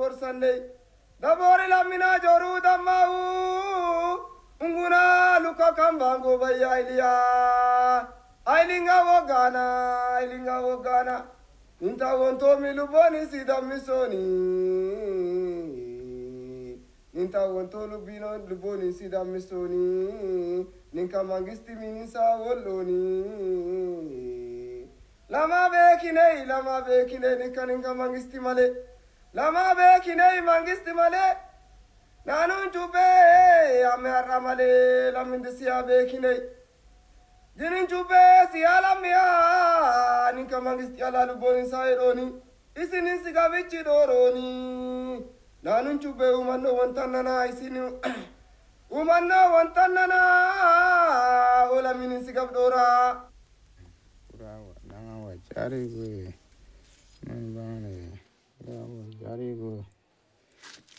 gorsande dabori lamina joru damau unguna luka kambango baya ilia ailinga wogana inta wonto miluboni sidamisoni inta wonto luboni sidamisoni ninka mangisti minisa woloni lama bekine ninka mangisti male lama bekine mangisti male nanun chube ame arramale lamindisiya bekine jinin chube siyalamya ninka mangisti ala luboni saironi isinin sigavichi doroni nanun chube umanno wantanana isini umanno wantanana ola minin sigab dora Nama wajari gue, mana bang nih, ya wajari gue.